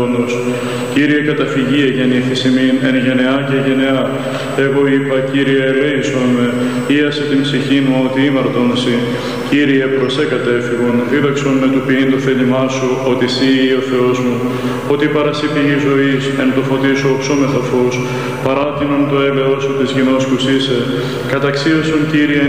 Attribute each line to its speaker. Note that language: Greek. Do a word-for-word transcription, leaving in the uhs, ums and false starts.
Speaker 1: Κύριε καταφυγή εγεννήθης ημίν εν γενεά και γενεά. Εγώ είπα, Κύριε ελέησον με, ίασε την ψυχή μου ότι ήμαρτον-σι. Κύριε προσέ κατέφυγον, δίδαξον με του ποιήν το θέλημά σου, ότι σύ ο Θεός μου, ότι παρασύ πηγή ζωής, εν το φωτί σου οψόμεθα φως, παράτηνον το έλεος σου της γινώσκους είσαι. Καταξίωσον, Κύριε,